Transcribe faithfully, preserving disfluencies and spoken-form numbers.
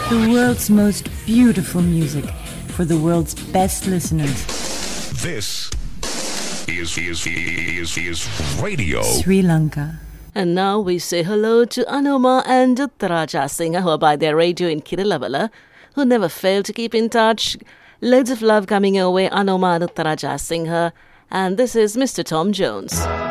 The world's most beautiful music for the world's best listeners. This is, is, is, is radio. Sri Lanka. And now we say hello to Anoma and Uttaraja Singha, who are by their radio in Kiralavala, who never fail to keep in touch. Loads of love coming your way, Anoma and Uttaraja Singha. And this is Mister Tom Jones.